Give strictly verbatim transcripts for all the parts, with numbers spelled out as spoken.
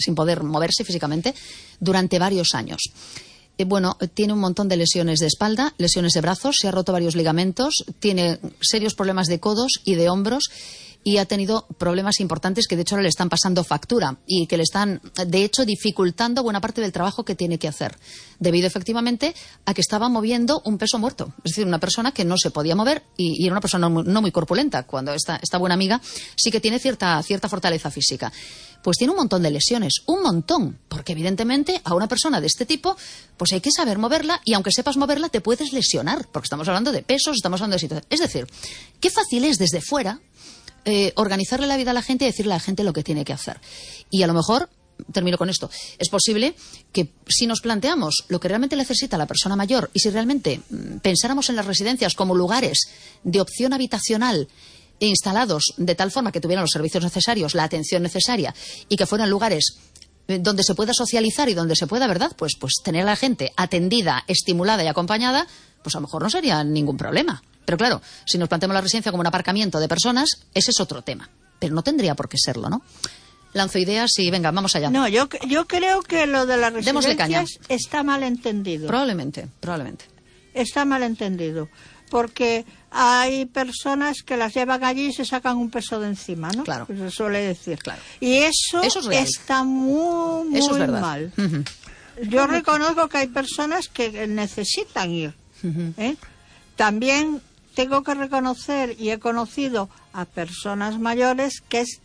sin poder moverse físicamente durante varios años. Eh, bueno, tiene un montón de lesiones de espalda, lesiones de brazos, se ha roto varios ligamentos, tiene serios problemas de codos y de hombros y ha tenido problemas importantes que de hecho ahora le están pasando factura y que le están, de hecho, dificultando buena parte del trabajo que tiene que hacer, debido efectivamente a que estaba moviendo un peso muerto. Es decir, una persona que no se podía mover y, y era una persona no muy, no muy corpulenta, cuando esta, esta buena amiga sí que tiene cierta, cierta fortaleza física. Pues tiene un montón de lesiones, un montón, porque evidentemente a una persona de este tipo pues hay que saber moverla y aunque sepas moverla te puedes lesionar, porque estamos hablando de pesos, estamos hablando de situaciones. Es decir, qué fácil es desde fuera eh, organizarle la vida a la gente y decirle a la gente lo que tiene que hacer. Y a lo mejor, termino con esto, es posible que si nos planteamos lo que realmente necesita la persona mayor y si realmente mmm, pensáramos en las residencias como lugares de opción habitacional instalados de tal forma que tuvieran los servicios necesarios, la atención necesaria y que fueran lugares donde se pueda socializar y donde se pueda, ¿verdad? Pues, pues tener a la gente atendida, estimulada y acompañada, pues a lo mejor no sería ningún problema. Pero claro, si nos planteamos la residencia como un aparcamiento de personas, ese es otro tema. Pero no tendría por qué serlo, ¿no? Lanzo ideas y venga, vamos allá. No, yo, yo creo que lo de las residencias está mal entendido. Probablemente, probablemente. Está mal entendido. Porque hay personas que las llevan allí y se sacan un peso de encima, ¿no? Claro. Se suele decir. Claro. Y eso, eso es está muy, muy eso es mal. Uh-huh. Yo reconozco que hay personas que necesitan ir. Uh-huh. ¿eh? También tengo que reconocer, y he conocido a personas mayores, que es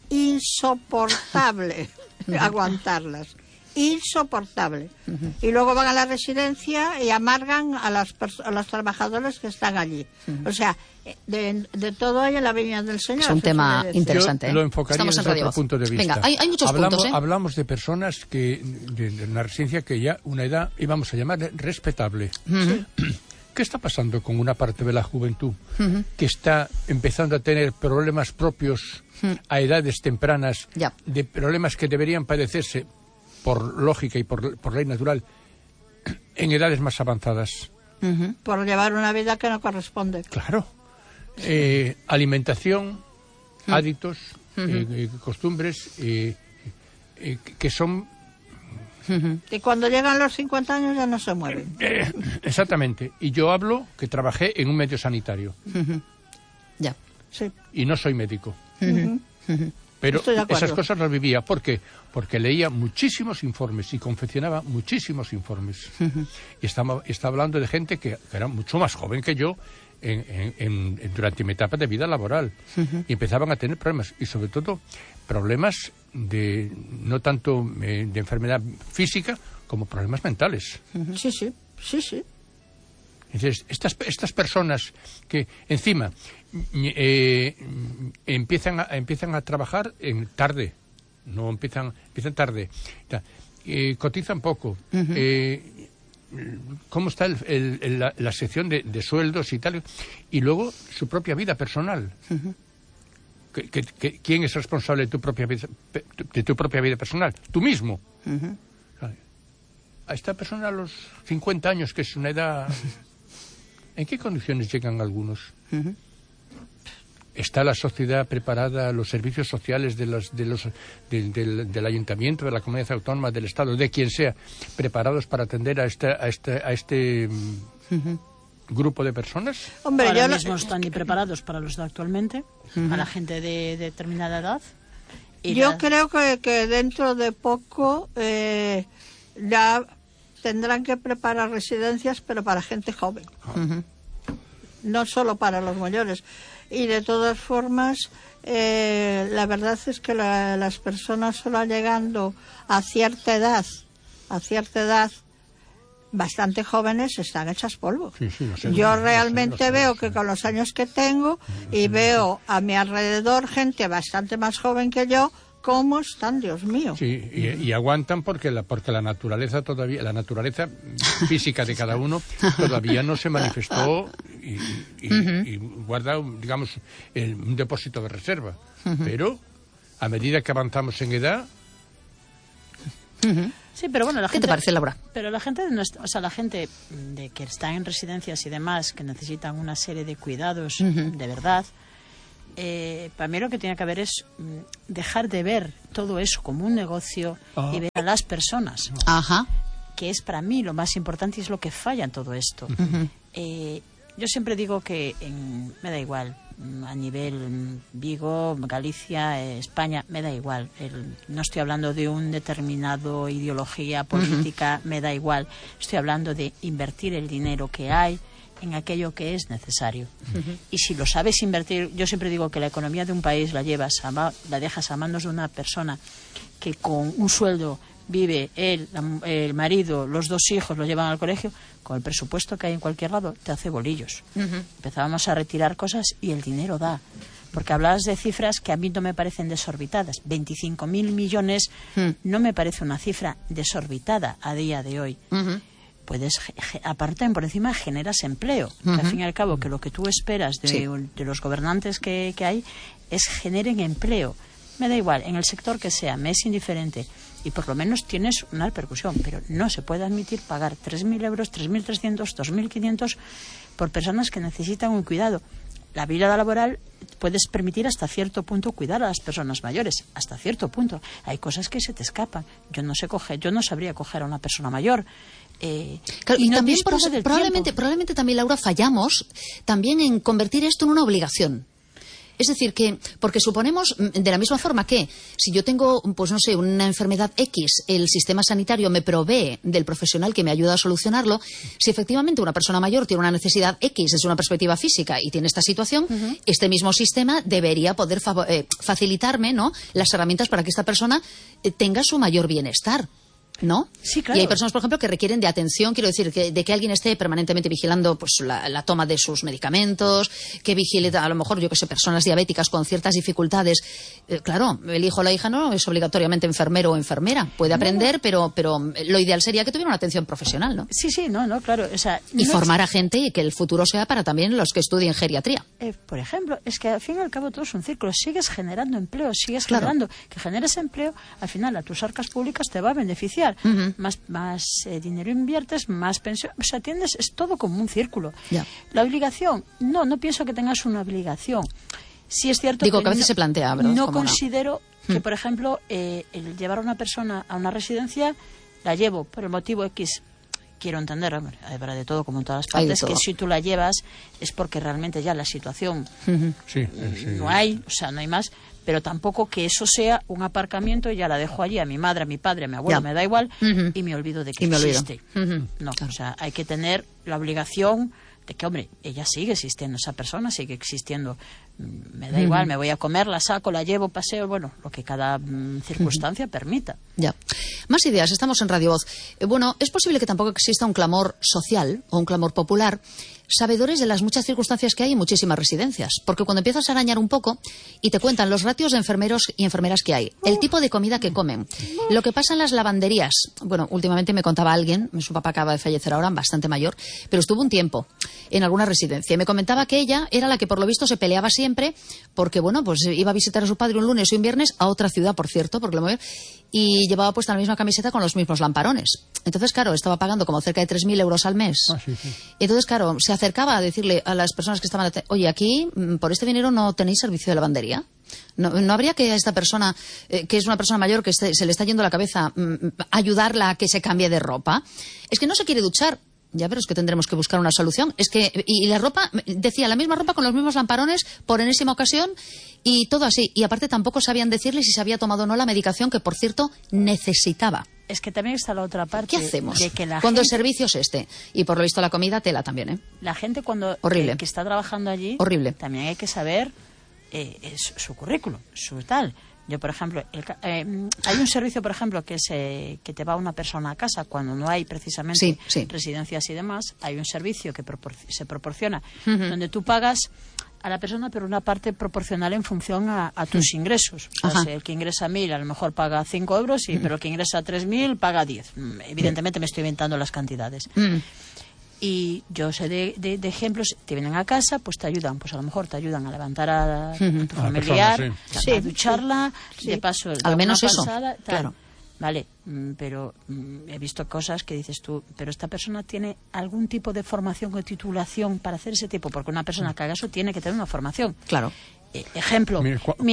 insoportable aguantarlas. Insoportable. Uh-huh. Y luego van a la residencia y amargan a, las a los trabajadores que están allí. Uh-huh. O sea, de, de todo hay en la viña del Señor. Es un tema interesante. Yo lo enfocaría desde otro punto de vista. Venga, hay, hay muchos hablamos, puntos, ¿eh? Hablamos de personas que de, de una residencia que ya una edad, íbamos a llamar respetable. Uh-huh. ¿Qué está pasando con una parte de la juventud uh-huh. que está empezando a tener problemas propios uh-huh. a edades tempranas, ya. de problemas que deberían padecerse por lógica y por, por ley natural en edades más avanzadas? Uh-huh. Por llevar una vida que no corresponde. Claro. Eh, alimentación, uh-huh. hábitos, uh-huh. eh, costumbres eh, eh, que son... Uh-huh. Y cuando llegan los cincuenta años ya no se mueven. Eh, exactamente. Y yo hablo que trabajé en un medio sanitario. Uh-huh. Ya. Sí. Y no soy médico. Uh-huh. Uh-huh. Pero esas cosas las vivía. ¿Por qué? Porque leía muchísimos informes y confeccionaba muchísimos informes. Uh-huh. Y estaba, estaba hablando de gente que, que era mucho más joven que yo en, en, en, durante mi etapa de vida laboral. Uh-huh. Y empezaban a tener problemas. Y sobre todo, problemas de no tanto eh, de enfermedad física como problemas mentales. Uh-huh. Sí, sí, sí, sí. Entonces, estas, estas personas que encima eh, empiezan, a, empiezan a trabajar en tarde, no empiezan, empiezan tarde, eh, cotizan poco, uh-huh. eh, cómo está el, el, el, la, la sección de, de sueldos y tal, y luego su propia vida personal. Uh-huh. ¿Que, que, que, ¿Quién es responsable de tu propia vida, de tu propia vida personal? Tú mismo. Uh-huh. A esta persona a los cincuenta años, que es una edad... ¿En qué condiciones llegan algunos? Uh-huh. ¿Está la sociedad preparada, los servicios sociales de los, de los, de, de, del ayuntamiento, de la comunidad autónoma, del Estado, de quien sea, preparados para atender a este, a este, a este uh-huh. grupo de personas? Hombre, ahora mismo no están ni preparados para los de actualmente, uh-huh. a la gente de, de determinada edad. Y yo la... creo que, que dentro de poco eh, ya... tendrán que preparar residencias, pero para gente joven. Uh-huh. No solo para los mayores. Y de todas formas, eh, la verdad es que la, las personas solo llegando a cierta edad, a cierta edad, bastante jóvenes, están hechas polvo. Sí, sí, lo sé, Yo lo realmente sé, lo sé, veo lo sé. que con los años que tengo y veo a mi alrededor gente bastante más joven que yo, ¿cómo están, Dios mío? Sí, y, y aguantan porque la, porque la naturaleza todavía, la naturaleza física de cada uno todavía no se manifestó y, y, uh-huh. y guarda, digamos, el, un depósito de reserva. Uh-huh. Pero a medida que avanzamos en edad... Uh-huh. Sí, pero bueno, la ¿Qué gente, te parece, Laura? Pero la gente, de nuestra, o sea, la gente de que está en residencias y demás, que necesitan una serie de cuidados uh-huh. de verdad, Eh, para mí lo que tiene que haber es mm, dejar de ver todo eso como un negocio Ah. y ver a las personas, Ajá. que es para mí lo más importante y es lo que falla en todo esto. Ujú. Eh, yo siempre digo que en- me da igual, mm, a nivel mm, Vigo, Galicia, eh, España, me da igual. El- no estoy hablando de un determinado ideología política, me da igual. Estoy hablando de invertir el dinero que hay en aquello que es necesario. Y si lo sabes invertir, yo siempre digo que la economía de un país la llevas, a ma- la dejas a manos de una persona que con un sueldo vive él, la- el marido, los dos hijos, los llevan al colegio, con el presupuesto que hay en cualquier lado, te hace bolillos. Empezábamos a retirar cosas y el dinero da. Porque hablabas de cifras que a mí no me parecen desorbitadas. veinticinco mil millones Mm. no me parece una cifra desorbitada a día de hoy. Ujú. Puedes, ge- ge- aparte, por encima, generas empleo. Que al fin y al cabo, que lo que tú esperas de, Sí. de los gobernantes que, que hay es generen empleo. Me da igual, en el sector que sea, me es indiferente. Y por lo menos tienes una repercusión. Pero no se puede admitir pagar tres mil euros, tres mil trescientos, dos mil quinientos por personas que necesitan un cuidado. La vida laboral puedes permitir hasta cierto punto cuidar a las personas mayores, hasta cierto punto. Hay cosas que se te escapan. Yo no sé coger, yo no sabría coger a una persona mayor. Eh, Claro, y no también por dispongo eso- del probablemente, tiempo. probablemente también, Laura, fallamos también en convertir esto en una obligación. Es decir, que, porque suponemos, mm, de la misma forma que si yo tengo, pues no sé, una enfermedad X, el sistema sanitario me provee del profesional que me ayuda a solucionarlo, si efectivamente una persona mayor tiene una necesidad X desde una perspectiva física y tiene esta situación, este mismo sistema debería poder favo- eh, facilitarme, ¿no?, las herramientas para que esta persona eh, tenga su mayor bienestar. ¿No? Sí, claro. Y hay personas, por ejemplo, que requieren de atención, quiero decir, que, de que alguien esté permanentemente vigilando pues la, la toma de sus medicamentos, que vigile, a lo mejor, yo que sé, personas diabéticas con ciertas dificultades. Eh, claro, el hijo o la hija no es obligatoriamente enfermero o enfermera. Puede aprender, pero, pero lo ideal sería que tuviera una atención profesional, ¿no? Sí, sí, no, no, claro. O sea, Y no- formar a gente y que el futuro sea para también los que estudien geriatría. Eh, por ejemplo, es que al fin y al cabo todo es un círculo. Sigues generando empleo, sigues Claro. generando. Que generes empleo, al final a tus arcas públicas te va a beneficiar. Ujú. Más, más eh, dinero inviertes, más pensión. O sea, atiendes, es todo como un círculo. Ya. La obligación, no, no pienso que tengas una obligación. Sí es cierto Digo que a no- veces se plantea, ¿verdad? No Como una- considero que, Hmm. por ejemplo, eh, el llevar a una persona a una residencia, la llevo por el motivo X. Quiero entender, hombre, habrá de todo como en todas las Hay de partes, que todo. si tú la llevas es porque realmente ya la situación Ujú. Sí, eh, sí. no hay, o sea, no hay más, pero tampoco que eso sea un aparcamiento y ya la dejo allí a mi madre, a mi padre, a mi abuelo, Ya. me da igual, Ujú. y me olvido de que Y me olvido. existe. Ujú. No, Claro. o sea, hay que tener la obligación de que, hombre, ella sigue existiendo, esa persona sigue existiendo. Mm, Me da igual, me voy a comer, la saco, la llevo, paseo, bueno, lo que cada mm, circunstancia permita. Ya. Más ideas, estamos en Radio Voz. Eh, bueno, es posible que tampoco exista un clamor social o un clamor popular, sabedores de las muchas circunstancias que hay en muchísimas residencias. Porque cuando empiezas a arañar un poco y te cuentan los ratios de enfermeros y enfermeras que hay, el tipo de comida que comen, lo que pasa en las lavanderías. Bueno, últimamente me contaba alguien, su papá acaba de fallecer ahora, bastante mayor, pero estuvo un tiempo en alguna residencia y me comentaba que ella era la que por lo visto se peleaba siempre porque, bueno, pues iba a visitar a su padre un lunes y un viernes a otra ciudad, por cierto, porque lo movió, y llevaba puesta la misma camiseta con los mismos lamparones. Entonces, claro, estaba pagando como cerca de tres mil euros al mes. Ah, sí, sí. Entonces, claro, se acercaba a decirle a las personas que estaban, ate- oye, aquí, mm, por este dinero no tenéis servicio de lavandería. No, no habría que a esta persona, eh, que es una persona mayor, que esté- se le está yendo la cabeza, mm, ayudarla a que se cambie de ropa. Es que no se quiere duchar. Ya, pero es que tendremos que buscar una solución. Es que, y, y la ropa, decía, la misma ropa con los mismos lamparones por enésima ocasión y todo así. Y aparte tampoco sabían decirle si se había tomado o no la medicación que, por cierto, necesitaba. Es que también está la otra parte. ¿Qué hacemos De que la cuando el gente, servicio es este? Y por lo visto la comida, tela también, ¿eh? la gente cuando Horrible. Que, que está trabajando allí, Horrible. también hay que saber eh, eh, su, su currículum, su tal. Yo, por ejemplo, el ca- eh, hay un servicio, por ejemplo, que es eh, que te va una persona a casa cuando no hay precisamente Sí, sí. residencias y demás. Hay un servicio que propor- se proporciona Ujú. donde tú pagas a la persona, pero una parte proporcional en función a, a tus ingresos. O sea, Ajá. si el que ingresa mil a lo mejor paga cinco euros, y, pero el que ingresa tres mil paga diez. Mm, Evidentemente me estoy inventando las cantidades. Mm. Y yo sé de, de, de ejemplos, te vienen a casa, pues te ayudan, pues a lo mejor te ayudan a levantar a, a tu A la familiar, persona, a ducharla, de paso Al menos una eso, pasada, tal. claro. Vale, mm, pero mm, he visto cosas que dices tú, pero esta persona tiene algún tipo de formación o titulación para hacer ese tipo, porque una persona que haga eso tiene que tener una formación. Claro. Eh, ejemplo,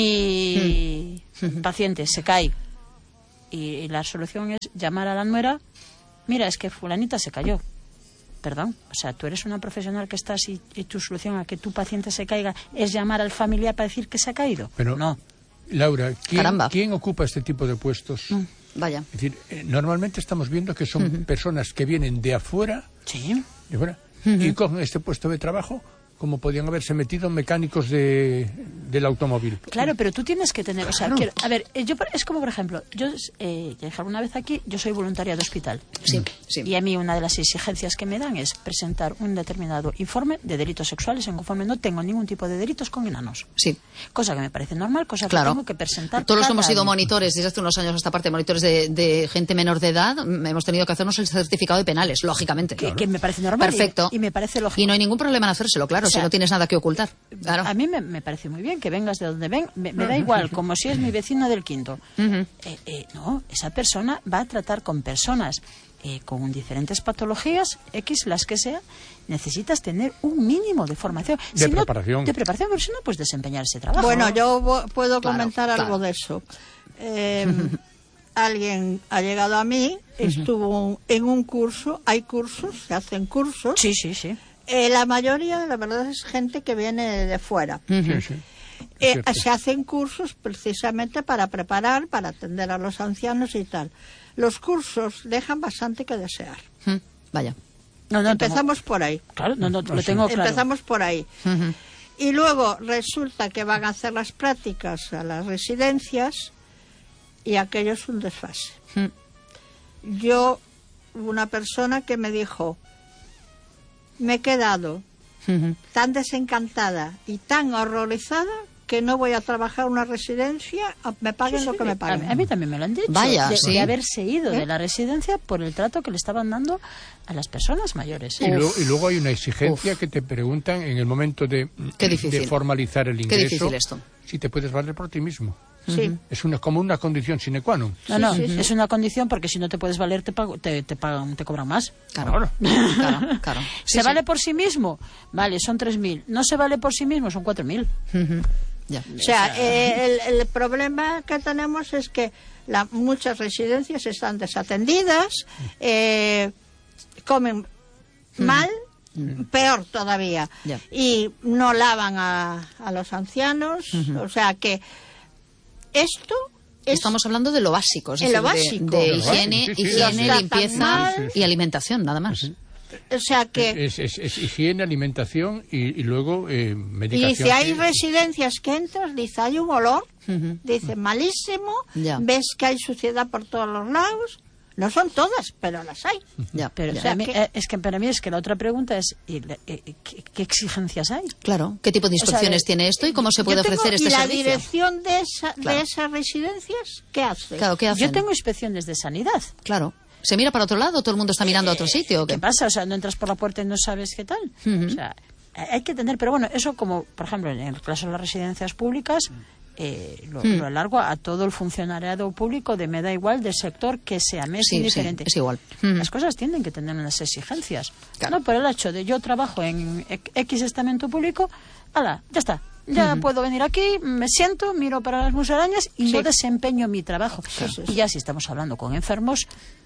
mi mm. paciente se cae y, y la solución es llamar a la nuera. Mira, es que fulanita se cayó. Perdón, o sea, tú eres una profesional que estás y, y tu solución a que tu paciente se caiga es llamar al familiar para decir que se ha caído. Pero, no. Laura, ¿quién, ¿quién ocupa este tipo de puestos? Mm, vaya. Es decir, eh, normalmente estamos viendo que son uh-huh. personas que vienen de afuera, sí. de afuera uh-huh. y cogen este puesto de trabajo como podían haberse metido mecánicos de, del automóvil. Claro, pero tú tienes que tener, o sea, quiero, a ver, yo es como, por ejemplo, yo eh, ya dije alguna vez aquí, yo soy voluntaria de hospital. Sí, sí. Y a mí una de las exigencias que me dan es presentar un determinado informe de delitos sexuales en conforme no tengo ningún tipo de delitos con enanos. Sí. Cosa que me parece normal, cosa claro. que tengo que presentar. Todos los que hemos sido año. monitores desde hace unos años esta parte, monitores de, de gente menor de edad, hemos tenido que hacernos el certificado de penales, lógicamente. Que, que me parece normal. Perfecto. Y, y me parece lógico. Y no hay ningún problema en hacérselo, claro, o sea, si no tienes nada que ocultar. Claro. A mí me, me parece muy bien que vengas de donde ven, me, me da igual, como si es mi vecino del quinto. Uh-huh. Eh, eh, no, esa persona va a tratar con personas eh, con diferentes patologías, X, las que sea, necesitas tener un mínimo de formación. De si preparación. No, de preparación, porque si no puedes desempeñar ese trabajo. Bueno, yo puedo claro, comentar claro. algo de eso. Eh, alguien ha llegado a mí, estuvo en un curso, hay cursos, se hacen cursos. Sí, sí, sí. Eh, la mayoría, la verdad, es gente que viene de fuera. Uh-huh. Sí, sí. Eh, se hacen cursos precisamente para preparar, para atender a los ancianos y tal. Los cursos dejan bastante que desear. Uh-huh. Vaya. No, no, Empezamos tengo... por ahí. Claro, no, no, lo tengo claro. Empezamos por ahí. Uh-huh. Y luego resulta que van a hacer las prácticas a las residencias y aquello es un desfase. Uh-huh. Yo, una persona que me dijo, me he quedado uh-huh. tan desencantada y tan horrorizada que no voy a trabajar en una residencia, me paguen sí, sí, lo que me paguen. A, a mí también me lo han dicho. Vaya, de, sí. de haberse ido ¿Eh? de la residencia por el trato que le estaban dando a las personas mayores. Y luego, y luego hay una exigencia Uf. que te preguntan en el momento de, de formalizar el ingreso. Qué difícil esto. Si te puedes valer por ti mismo. Sí. Es una, como una condición sine qua non. No, no, sí, sí, sí. es una condición porque si no te puedes valer te, pago, te, te, pagan, te cobran más. Claro, claro, claro. ¿Se sí, vale sí. por sí mismo? Vale, son tres mil. ¿No se vale por sí mismo? Son cuatro mil. Uh-huh. Ya. O sea, eh, el, el problema que tenemos es que la, muchas residencias están desatendidas, eh, comen uh-huh. mal, uh-huh. peor todavía, ya. y no lavan a, a los ancianos, uh-huh. o sea que esto... Es Estamos hablando de lo básico, es decir, lo básico. de, de higiene, sí, sí, sí. higiene limpieza sí, sí. y alimentación, nada más. Sí. O sea que... Es, es, es higiene, alimentación y, y luego eh, medicación. Y dice, hay residencias que entras, dice, hay un olor, uh-huh. dice, malísimo, ya. ves que hay suciedad por todos los lados. No son todas, pero las hay. Ya, pero ya. O sea, mí, que... es que para mí es que la otra pregunta es ¿y, y, ¿qué, ¿qué exigencias hay? Claro, ¿qué tipo de instrucciones o sea, tiene esto y cómo se puede tengo, ofrecer este ¿y la servicio? ¿Y la dirección de, esa, claro. de esas residencias qué hace? Claro, ¿qué hacen? Yo tengo inspecciones de sanidad. Claro. ¿Se mira para otro lado? ¿Todo el mundo está mirando eh, a otro sitio? ¿Qué? ¿Qué pasa? O sea, no entras por la puerta y no sabes qué tal. Uh-huh. O sea, hay que tener... Pero bueno, eso como, por ejemplo, en el caso de las residencias públicas... Eh, lo, hmm. lo alargo a todo el funcionariado público de me da igual del sector que sea, me es sí, indiferente. Sí, es igual. Las cosas tienen que tener unas exigencias. Claro. No por el hecho de yo trabajo en X estamento público, ala, ya está. Ya uh-huh. puedo venir aquí, me siento, miro para las musarañas y sí. no desempeño mi trabajo. Claro. Y ya si estamos hablando con enfermos,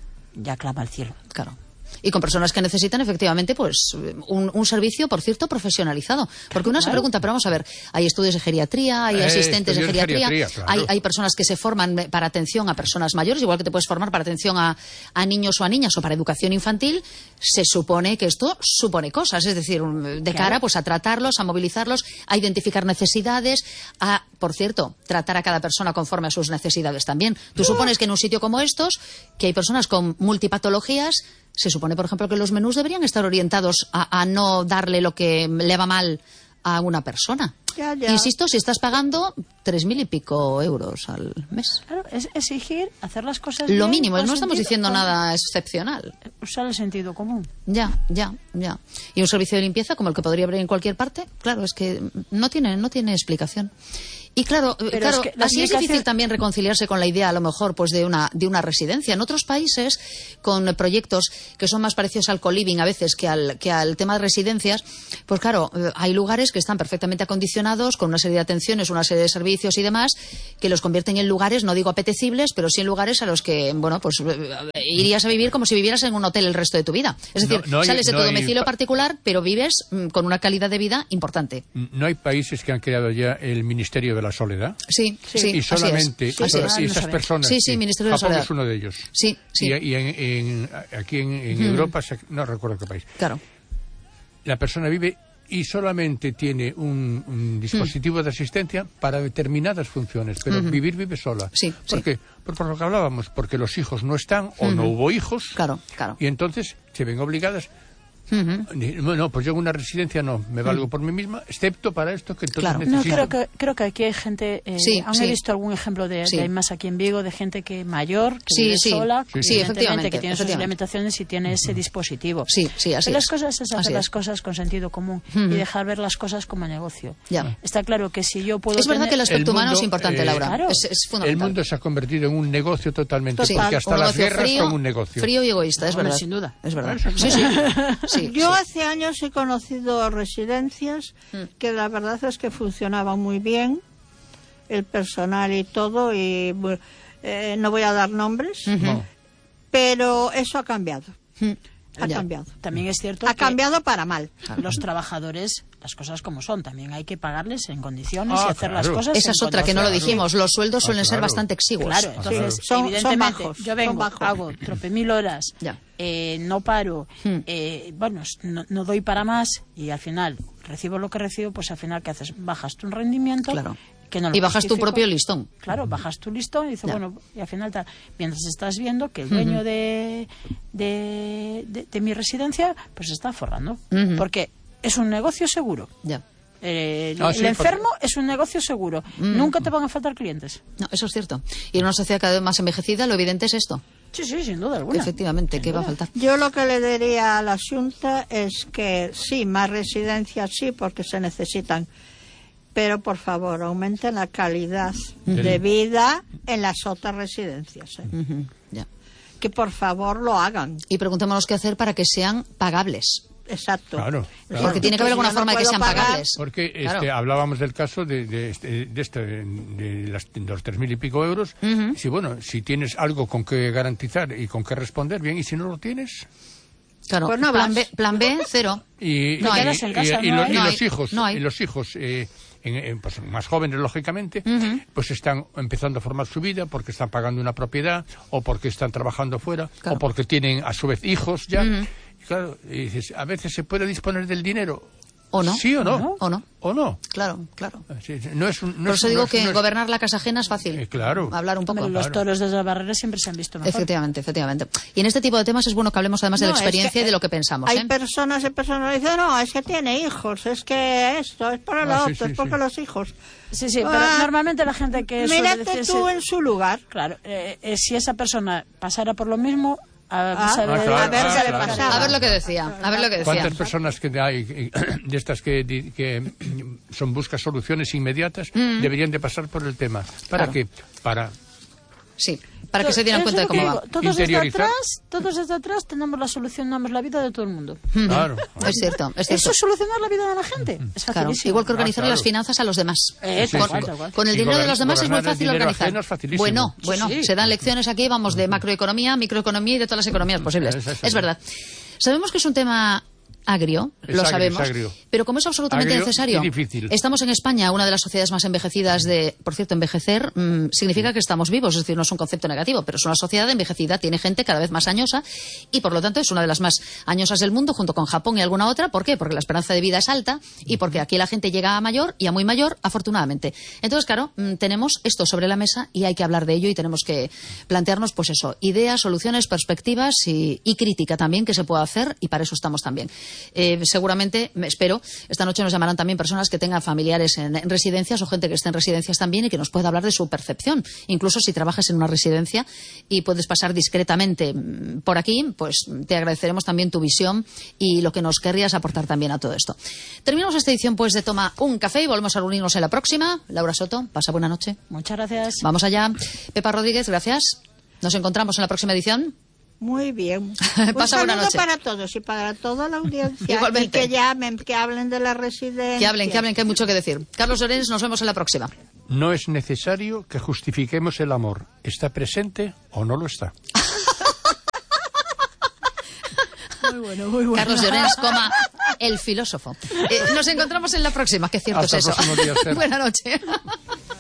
ya clama al cielo. Claro. Y con personas que necesitan efectivamente pues un, un servicio, por cierto, profesionalizado. Porque uno claro. se pregunta, pero vamos a ver, hay estudios de geriatría, hay eh, asistentes de geriatría, de geriatría claro. hay, hay personas que se forman para atención a personas mayores, igual que te puedes formar para atención a, a niños o a niñas o para educación infantil. Se supone que esto supone cosas, es decir, de claro. cara pues a tratarlos, a movilizarlos, a identificar necesidades, a, por cierto, tratar a cada persona conforme a sus necesidades también. Tú supones que en un sitio como estos, que hay personas con multipatologías, se supone, por ejemplo, que los menús deberían estar orientados a, a no darle lo que le va mal a una persona. Ya, ya. Insisto, si estás pagando tres mil y pico euros al mes. Claro, es exigir, hacer las cosas lo bien, mínimo, no estamos sentido, diciendo con... nada excepcional. Usar el sentido común. Ya, ya, ya. Y un servicio de limpieza como el que podría haber en cualquier parte, claro, es que no tiene, no tiene explicación. Y claro, Pero claro, es que la así es comunicación- difícil también reconciliarse con la idea, a lo mejor, pues de una de una residencia. En otros países, con proyectos que son más parecidos al co-living a veces que al que al tema de residencias, pues claro, eh, hay lugares que están perfectamente acondicionados con una serie de atenciones, una serie de servicios y demás, que los convierten en lugares, no digo apetecibles, pero sí en lugares a los que, bueno, pues eh, irías a vivir como si vivieras en un hotel el resto de tu vida. Es decir, No, no hay- sales de no tu hay domicilio pa- particular, pero vives mm, con una calidad de vida importante. No hay países que han creado ya el Ministerio de la Soledad. Sí, sí, y así es. solamente Sí, así y es. no esas sabía. personas. Sí, sí, Ministerio de la Japón Soledad. es uno de ellos. Sí, sí. Y, y en, en- aquí en, en Europa, se- no recuerdo qué país, Claro. la persona vive y solamente tiene un, un dispositivo de asistencia para determinadas funciones, pero vivir vive sola. Sí, ¿Por sí. qué? Por, por lo que hablábamos, porque los hijos no están o no hubo hijos. Claro, claro. Y entonces se ven obligadas. Ujú. No, pues yo en una residencia no, me valgo por mí misma, excepto para esto que entonces Claro. No, necesito. creo que, creo que aquí hay gente, eh, Sí, aún sí. he visto algún ejemplo de, Sí. de hay más aquí en Vigo, de gente que mayor, que Sí, vive sí. sola, Sí, sí, evidentemente, efectivamente, que tiene sus efectivamente. limitaciones y tiene ese dispositivo. Sí, sí, así Pero es. las cosas es hacer Así las es. cosas con sentido común Ujú. y dejar ver las cosas como negocio. Ya. Está claro que si yo puedo Es verdad tener- que el aspecto El humano mundo, es importante, eh, Laura. Claro. Es, es El fundamental. mundo se ha convertido en un negocio totalmente, Sí, porque un hasta las negocio guerras frío, son un negocio. Frío y egoísta, es Hombre, verdad. sin duda. Es verdad. Eso Sí, sí. Sí, Yo sí. hace años he conocido residencias Mm. que la verdad es que funcionaban muy bien, el personal y todo, y bu- eh, no voy a dar nombres, No. pero eso ha cambiado. Mm. Ha Ya. cambiado. También es cierto Ha que cambiado para mal. los trabajadores, las cosas como son, también hay que pagarles en condiciones Ah, y hacer las claro. cosas Esa en es otra que no lo condiciones. dijimos. Los sueldos Ah, suelen ser claro. bastante exiguos. Claro, claro. entonces, Son- son evidentemente, bajos, yo son vengo, bajos. hago trope mil horas, Ya. eh, no paro, Hmm. eh, bueno, s- no, no doy para más y al final recibo lo que recibo, pues al final, ¿qué haces? Bajas tu rendimiento. Claro. Que no lo Y bajas tu justifico. propio listón. Claro, bajas tu listón y dices, Ya. bueno, y al final tal. Mientras estás viendo que el dueño de, de, de- de mi residencia, pues se está forrando. Ujú. Porque es un negocio seguro. Ya. Eh, el Ah, sí, el porque- enfermo es un negocio seguro. Nunca te van a faltar clientes. No, eso es cierto. Y en una sociedad cada vez más envejecida, lo evidente es esto. Sí, sí, sin duda alguna. Efectivamente, Sin ¿qué va a duda. faltar? Yo lo que le diría a la Junta es que sí, más residencias sí, porque se necesitan, pero por favor aumenten la calidad de vida en las otras residencias, ¿eh? Ujú. Ya. Que por favor lo hagan. Y preguntémonos qué hacer para que sean pagables. Exacto. Claro, claro. Porque tiene que haber Si alguna yo no forma de que puedo sean pagar, pagables. Porque este, Claro. hablábamos del caso de, de, este- de, este, de, las, de los tres mil y pico euros. Ujú. Si bueno, si tienes algo con que garantizar y con que responder, bien, y si no lo tienes. Claro. Pues no plan, vas. B, plan B, cero. Y, No y- hay. quedas en y- casa, y no lo- hay. y No los hay, hijos, no hay. y los hijos eh, en- en, pues, más jóvenes, lógicamente, pues están empezando a formar su vida porque están pagando una propiedad o porque están trabajando fuera Claro. o porque tienen a su vez hijos ya. Y claro, y dices, a veces se puede disponer del dinero. ¿O no? ¿Sí o no? ¿O no? ¿O no? Claro, claro. Sí, sí, no es un, no Por es eso un- digo no es- que no es- gobernar la casa ajena es fácil. Eh, claro. Hablar un poco. Hombre, los Claro. toros desde la barrera siempre se han visto mejor. Efectivamente, efectivamente. Y en este tipo de temas es bueno que hablemos además de la No, es experiencia que, y de lo que pensamos. Hay ¿eh? personas y personas que dicen, no, es que tiene hijos, es que esto, es para lo Ah, sí, otro, sí, es porque sí. los hijos. Sí, sí, pero Ah, normalmente la gente que suele Mírate decirse- tú en su lugar. Claro, eh, eh, si esa persona pasara por lo mismo, a, Ah, saber- Ah, claro, a ver ah, qué le claro. pasaba. A ver lo que decía, a ver lo que decía. ¿Cuántas personas que hay eh, de estas que, di- que son buscan soluciones inmediatas deberían de pasar por el tema? ¿Para Claro. qué? Para Sí, para que se dieran Eso cuenta de es lo que cómo va. digo. Todos desde Interiorizar. atrás, todos desde atrás tenemos la solución, damos la vida de todo el mundo. claro. Es cierto, es cierto. Eso es solucionar la vida de la gente. Es Claro, facilísimo. igual que organizar Ah, claro. las finanzas a los demás. Eh, Sí, tal sí. cual, tal cual. Con el Y dinero de gober- los demás es muy gobernar el fácil dinero organizar. ajeno es facilísimo. Bueno, Sí, bueno, sí. se dan lecciones aquí, vamos, de macroeconomía, microeconomía y de todas las economías posibles. Es- es- Es verdad. Sabemos que es un tema agrio, Es lo agrio, sabemos, es agrio. pero como es absolutamente Agrio necesario. y difícil. Estamos en España, una de las sociedades más envejecidas de, por cierto, envejecer mm, significa que estamos vivos, es decir, no es un concepto negativo, pero es una sociedad envejecida, tiene gente cada vez más añosa y por lo tanto es una de las más añosas del mundo junto con Japón y alguna otra. ¿Por qué? Porque la esperanza de vida es alta y porque aquí la gente llega a mayor y a muy mayor, afortunadamente. Entonces, claro, mm, tenemos esto sobre la mesa y hay que hablar de ello y tenemos que plantearnos, pues eso, ideas, soluciones, perspectivas y, y crítica también que se pueda hacer y para eso estamos también. Eh, seguramente, me espero, esta noche nos llamarán también personas que tengan familiares en, en residencias o gente que esté en residencias también y que nos pueda hablar de su percepción. Incluso si trabajas en una residencia y puedes pasar discretamente por aquí, pues te agradeceremos también tu visión y lo que nos querrías aportar también a todo esto. Terminamos esta edición pues de Toma un Café y volvemos a reunirnos en la próxima. Laura Soto, pasa buena noche. Muchas gracias. Vamos allá. Pepa Rodríguez, gracias. Nos encontramos en la próxima edición. Muy bien. Pasa Un buena saludo noche. para todos y para toda la audiencia. Igualmente. Y que llamen, que hablen de la residencia. Que hablen, que hablen, que hay mucho que decir. Carlos Llorens, nos vemos en la próxima. No es necesario que justifiquemos el amor. ¿Está presente o no lo está? Muy bueno, muy bueno. Carlos Llorens, coma, el filósofo. Eh, nos encontramos en la próxima, que cierto Hasta es eso. el próximo día, Ser. Buena noche.